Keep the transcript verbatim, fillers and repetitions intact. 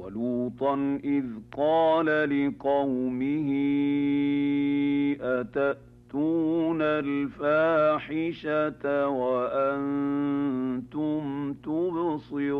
وَلُوطًا إِذْ قَالَ لِقَوْمِهِ أَتَأْتُونَ الْفَاحِشَةَ وَأَنتُمْ تُبْصِرُونَ